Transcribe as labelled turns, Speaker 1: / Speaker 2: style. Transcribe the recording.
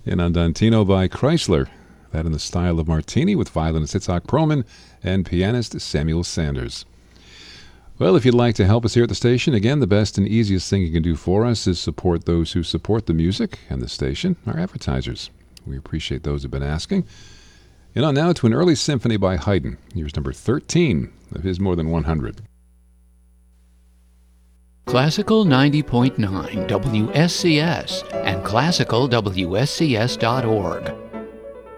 Speaker 1: In Andantino by Chrysler. That in the style of Martini with violinist Itzhak Perlman and pianist Samuel Sanders. Well, if you'd like to help us here at the station, again, the best and easiest thing you can do for us is support those who support the music and the station, our advertisers. We appreciate those who've been asking. And on now to an early symphony by Haydn. Here's number 13 of his more than 100.
Speaker 2: Classical 90.9 WSCS and classicalwscs.org.